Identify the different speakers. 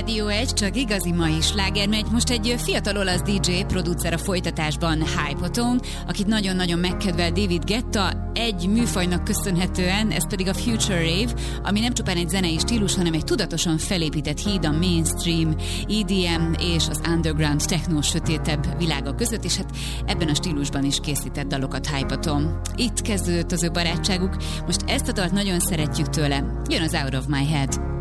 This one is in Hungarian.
Speaker 1: Rádió 1, csak igazi mai sláger megy. Most egy fiatal olasz DJ, producer a folytatásban, Hypotone, akit nagyon-nagyon megkedvel David Guetta, egy műfajnak köszönhetően, ez pedig a Future Rave, ami nem csupán egy zenei stílus, hanem egy tudatosan felépített híd a mainstream, EDM és az underground techno sötétebb világa között, és hát ebben a stílusban is készített dalokat Hypotone. Itt kezdődött az ő barátságuk, most ezt a dalt nagyon szeretjük tőle, jön az Out of My Head.